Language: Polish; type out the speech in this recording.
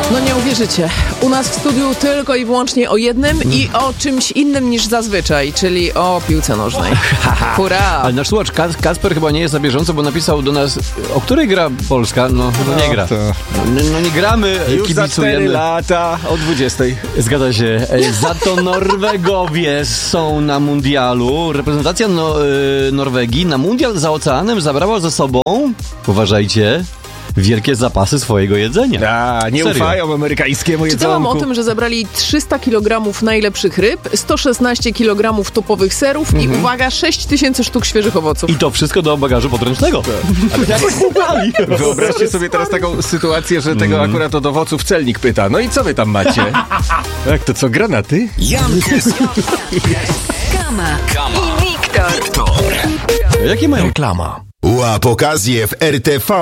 No nie uwierzycie, u nas w studiu tylko i wyłącznie o jednym i o czymś innym niż zazwyczaj, czyli o piłce nożnej. Hurra! Ale nasz słuchacz Kasper chyba nie jest na bieżąco, bo napisał do nas, o której gra Polska? No nie gra. No nie gramy, już kibicujemy. za 4 lata o 20. Zgadza się. Za to Norwegowie są na mundialu. Reprezentacja Norwegii na mundial za oceanem zabrała ze sobą, uważajcie, wielkie zapasy swojego jedzenia. Nie Serio? ufają amerykańskiemu jedzonku. Czytałam o tym, że zabrali 300 kg najlepszych ryb, 116 kg topowych serów i uwaga, 6000 sztuk świeżych owoców. I to wszystko do bagażu podręcznego. Ale jak kupali? Wyobraźcie sobie teraz taką sytuację, że tego akurat od owoców celnik pyta. No i co wy tam macie? Jak to co, granaty? Jankus, Kama i Wiktor. Jakie mają Reklama. Łap okazję w RTV.